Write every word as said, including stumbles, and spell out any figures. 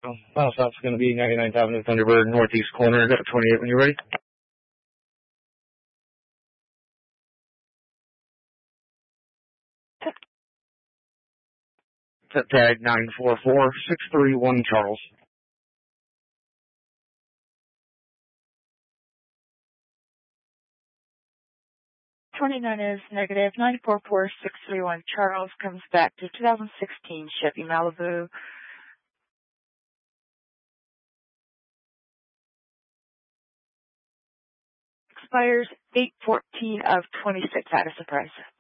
Um, final stop's going to be ninety-ninth Avenue, Thunderbird, northeast corner, twenty-eight when you're ready. Set tag nine four four six three one Charles. twenty-nine is negative. nine four four six three one Charles comes back to two thousand sixteen Chevy Malibu. Expires eight fourteen of twenty-six at a surprise.